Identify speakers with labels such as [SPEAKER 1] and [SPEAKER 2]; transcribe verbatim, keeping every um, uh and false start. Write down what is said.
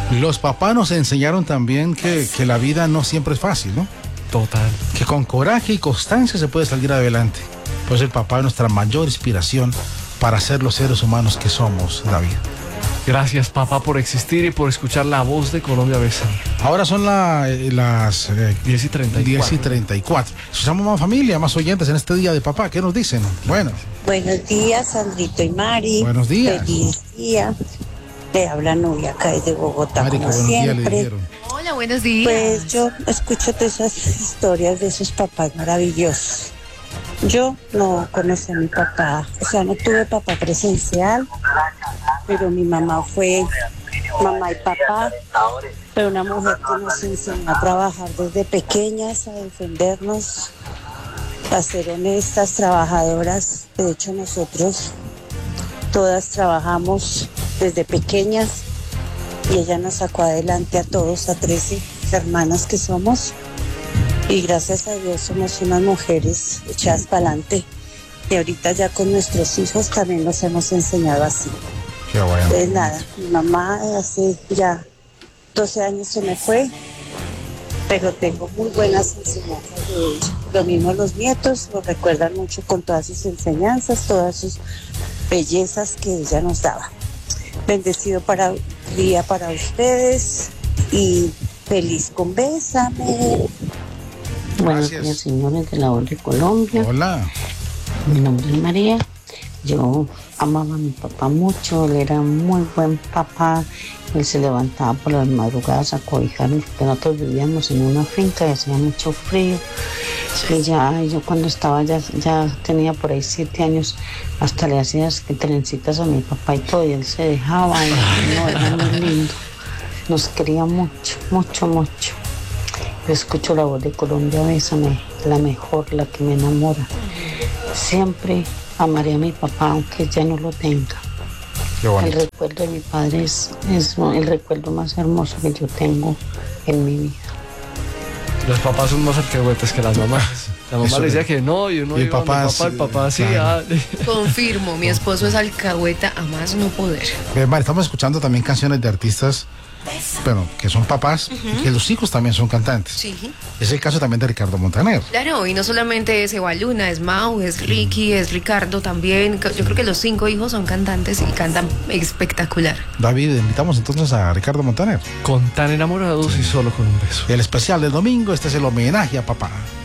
[SPEAKER 1] Los papás nos enseñaron también que, que la vida no siempre es fácil, ¿no?
[SPEAKER 2] Total.
[SPEAKER 1] Que con coraje y constancia se puede salir adelante. Pues el papá es nuestra mayor inspiración para ser los seres humanos que somos, David.
[SPEAKER 2] Gracias, papá, por existir y por escuchar la voz de Colombia Besa.
[SPEAKER 1] Ahora son la, eh, las eh,
[SPEAKER 2] diez y treinta y cuatro.
[SPEAKER 1] diez y treinta y cuatro. Escuchamos más familia, más oyentes en este día de papá. ¿Qué nos dicen? Bueno.
[SPEAKER 3] Buenos días, Sandrito y Mari.
[SPEAKER 1] Buenos días.
[SPEAKER 3] Feliz día. Le habla Nubia acá desde Bogotá,
[SPEAKER 1] Mari,
[SPEAKER 3] como
[SPEAKER 1] buenos días le
[SPEAKER 3] siempre.
[SPEAKER 1] dijeron.
[SPEAKER 4] Hola, buenos días.
[SPEAKER 3] Pues yo escucho todas esas historias de esos papás maravillosos. Yo no conocí a mi papá, o sea, no tuve papá presencial, pero mi mamá fue mamá y papá, pero una mujer que nos enseñó a trabajar desde pequeñas, a defendernos, a ser honestas, trabajadoras. De hecho, nosotros todas trabajamos desde pequeñas y ella nos sacó adelante a todos, a trece hermanas que somos. Y gracias a Dios somos unas mujeres echadas para adelante. Y ahorita ya con nuestros hijos también nos hemos enseñado así.
[SPEAKER 1] Qué bueno.
[SPEAKER 3] Entonces nada, mi mamá hace ya doce años se me fue, pero tengo muy buenas enseñanzas de ella. Lo mismo los nietos, lo recuerdan mucho con todas sus enseñanzas, todas sus bellezas que ella nos daba. Bendecido para día para ustedes y feliz con Bésame.
[SPEAKER 5] Buenos
[SPEAKER 1] Gracias.
[SPEAKER 5] días, señores de la voz de Colombia.
[SPEAKER 1] Hola.
[SPEAKER 5] Mi nombre es María. Yo amaba a mi papá mucho. Él era muy buen papá. Él se levantaba por las madrugadas a cobijarnos, porque nosotros vivíamos en una finca y hacía mucho frío. Y ya yo cuando estaba, ya, ya tenía por ahí siete años, hasta le hacía trencitas a mi papá y todo, y él se dejaba. Y no, era muy lindo. Nos quería mucho, mucho, mucho. Yo escucho la voz de Colombia, Bésame, la mejor, la que me enamora. Siempre amaré a mi papá, aunque ya no lo tenga.
[SPEAKER 1] Qué
[SPEAKER 5] El
[SPEAKER 1] bonito.
[SPEAKER 5] recuerdo de mi padre es, es el recuerdo más hermoso que yo tengo en mi vida.
[SPEAKER 2] Los papás son más alcahuetes que las mamás. La mamá
[SPEAKER 1] Eso
[SPEAKER 2] le decía
[SPEAKER 1] es.
[SPEAKER 2] que no, y uno
[SPEAKER 1] Y el
[SPEAKER 2] iba
[SPEAKER 1] papá
[SPEAKER 2] donde el papá,
[SPEAKER 1] sí,
[SPEAKER 2] el papá sí.
[SPEAKER 1] claro.
[SPEAKER 2] ah.
[SPEAKER 4] Confirmo, mi esposo es alcahueta a más no poder.
[SPEAKER 1] Bien, Mari, estamos escuchando también canciones de artistas, bueno, que son papás y que los hijos también son cantantes.
[SPEAKER 4] Sí.
[SPEAKER 1] Es el caso también de Ricardo Montaner.
[SPEAKER 4] Claro, y no solamente es Eva Luna, es Mau, es Ricky, es Ricardo también. Yo creo que los cinco hijos son cantantes y cantan espectacular.
[SPEAKER 1] David, invitamos entonces a Ricardo Montaner.
[SPEAKER 2] Con tan enamorados y solo con un beso.
[SPEAKER 1] El especial del domingo, este es el homenaje a papá.